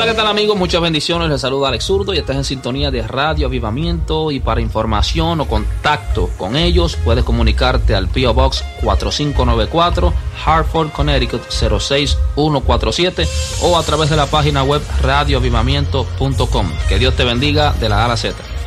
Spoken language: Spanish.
¿qué tal, amigos? Muchas bendiciones. Les saluda Alex Zurdo y estás en sintonía de Radio Avivamiento. Y para información o contacto con ellos, puedes comunicarte al P.O. Box 4594, Hartford, Connecticut 06147, o a través de la página web radioavivamiento.com. Que Dios te bendiga de la A a la Z.